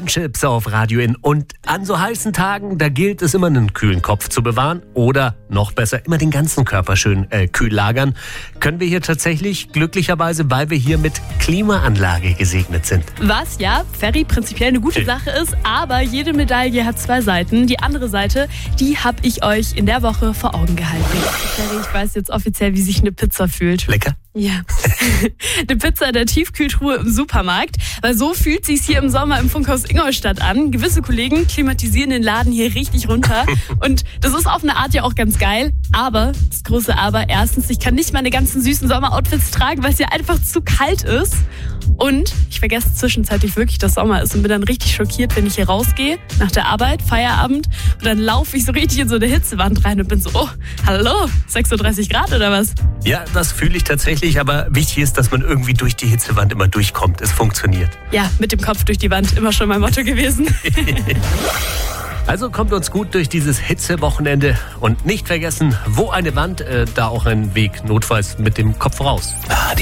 Chips auf Radio In. Und an so heißen Tagen, da gilt es immer, einen kühlen Kopf zu bewahren oder noch besser, immer den ganzen Körper schön kühl lagern. Können wir hier tatsächlich, glücklicherweise, weil wir hier mit Klimaanlage gesegnet sind. Was ja, Ferry, prinzipiell eine gute Sache ist, aber jede Medaille hat zwei Seiten. Die andere Seite, die habe ich euch in der Woche vor Augen gehalten. Ferry, ich weiß jetzt offiziell, wie sich eine Pizza fühlt. Lecker? Ja. Eine Pizza in der Tiefkühltruhe im Supermarkt. Weil so fühlt sich's hier im Sommer im Funkhaus Ingolstadt an. Gewisse Kollegen klimatisieren den Laden hier richtig runter. Und das ist auf eine Art ja auch ganz geil. Aber, das große Aber, erstens, ich kann nicht meine ganzen süßen Sommeroutfits tragen, weil es hier einfach zu kalt ist. Und ich vergesse zwischenzeitlich wirklich, dass Sommer ist und bin dann richtig schockiert, wenn ich hier rausgehe, nach der Arbeit, Feierabend, und dann laufe ich so richtig in so eine Hitzewand rein und bin so, oh, hallo, 36 Grad oder was? Ja, das fühle ich tatsächlich, aber wichtig ist, dass man irgendwie durch die Hitzewand immer durchkommt. Es funktioniert. Ja, mit dem Kopf durch die Wand, immer schon mein Motto gewesen. Also kommt uns gut durch dieses Hitzewochenende und nicht vergessen, wo eine Wand, da auch ein Weg, notfalls mit dem Kopf raus.